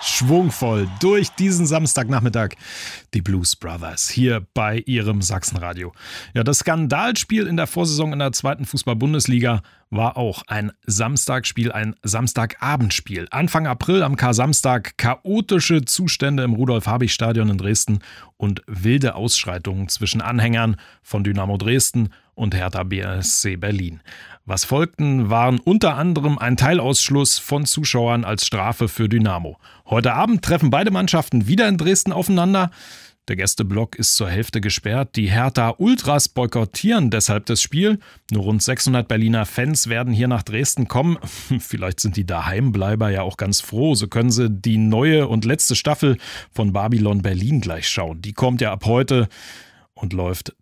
schwungvoll durch diesen Samstagnachmittag die Blues Brothers hier bei ihrem Sachsenradio. Ja, das Skandalspiel in der Vorsaison in der 2. Fußball-Bundesliga war auch ein Samstagspiel, ein Samstagabendspiel. Anfang April am Kar-Samstag chaotische Zustände im Rudolf-Habich-Stadion in Dresden und wilde Ausschreitungen zwischen Anhängern von Dynamo Dresden und Hertha BSC Berlin. Was folgten, waren unter anderem ein Teilausschluss von Zuschauern als Strafe für Dynamo. Heute Abend treffen beide Mannschaften wieder in Dresden aufeinander. Der Gästeblock ist zur Hälfte gesperrt. Die Hertha-Ultras boykottieren deshalb das Spiel. Nur rund 600 Berliner Fans werden hier nach Dresden kommen. Vielleicht sind die Daheimbleiber ja auch ganz froh. So können sie die neue und letzte Staffel von Babylon Berlin gleich schauen. Die kommt ja ab heute und läuft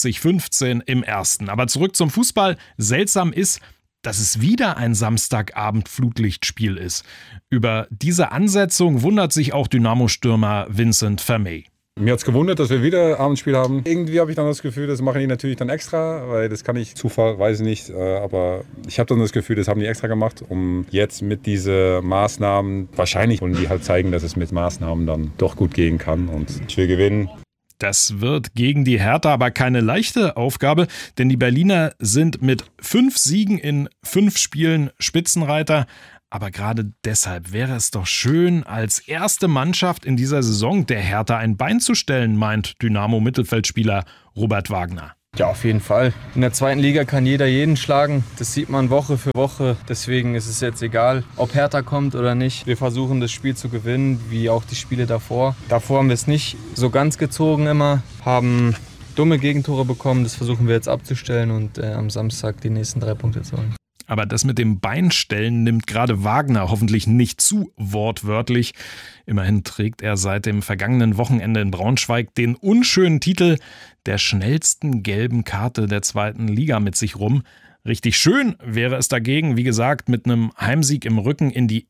2015 im Ersten. Aber zurück zum Fußball. Seltsam ist, dass es wieder ein Samstagabend-Flutlichtspiel ist. Über diese Ansetzung wundert sich auch Dynamo-Stürmer Vincent Vermey. Mir hat es gewundert, dass wir wieder Abendspiel haben. Irgendwie habe ich dann das Gefühl, das machen die natürlich dann extra, weil das kann ich, Zufall, weiß ich nicht, aber ich habe dann das Gefühl, das haben die extra gemacht, um jetzt mit diesen Maßnahmen, wahrscheinlich wollen die halt zeigen, dass es mit Maßnahmen dann doch gut gehen kann und ich will gewinnen. Das wird gegen die Hertha aber keine leichte Aufgabe, denn die Berliner sind mit 5 Siegen in 5 Spielen Spitzenreiter. Aber gerade deshalb wäre es doch schön, als erste Mannschaft in dieser Saison der Hertha ein Bein zu stellen, meint Dynamo-Mittelfeldspieler Robert Wagner. Ja, auf jeden Fall. In der 2. Liga kann jeder jeden schlagen. Das sieht man Woche für Woche. Deswegen ist es jetzt egal, ob Hertha kommt oder nicht. Wir versuchen, das Spiel zu gewinnen, wie auch die Spiele davor. Davor haben wir es nicht so ganz gezogen immer, haben dumme Gegentore bekommen. Das versuchen wir jetzt abzustellen und am Samstag die nächsten 3 Punkte zu holen. Aber das mit dem Beinstellen nimmt gerade Wagner hoffentlich nicht zu wortwörtlich. Immerhin trägt er seit dem vergangenen Wochenende in Braunschweig den unschönen Titel der schnellsten gelben Karte der 2. Liga mit sich rum. Richtig schön wäre es dagegen, wie gesagt, mit einem Heimsieg im Rücken in die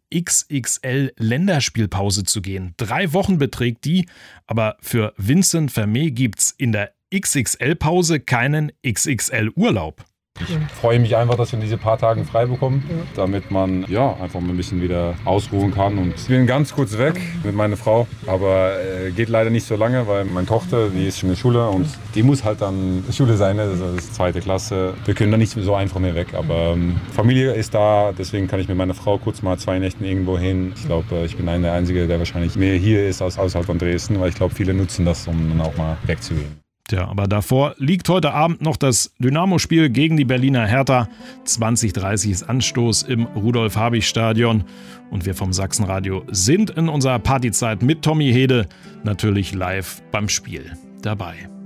XXL-Länderspielpause zu gehen. 3 Wochen beträgt die, aber für Vincent Vermey gibt's in der XXL-Pause keinen XXL-Urlaub. Ich freue mich einfach, dass wir diese paar Tage frei bekommen, damit man einfach mal ein bisschen wieder ausruhen kann. Und ich bin ganz kurz weg mit meiner Frau, aber geht leider nicht so lange, weil meine Tochter, die ist schon in der Schule und die muss halt dann Schule sein, das ist 2. Klasse. Wir können da nicht so einfach mehr weg, aber Familie ist da, deswegen kann ich mit meiner Frau kurz mal 2 Nächten irgendwo hin. Ich glaube, ich bin der Einzige, der wahrscheinlich mehr hier ist als außerhalb von Dresden, weil ich glaube, viele nutzen das, um dann auch mal wegzugehen. Tja, aber davor liegt heute Abend noch das Dynamo-Spiel gegen die Berliner Hertha. 20:30 ist Anstoß im Rudolf-Habich-Stadion. Und wir vom Sachsenradio sind in unserer Partyzeit mit Tommy Hede natürlich live beim Spiel dabei.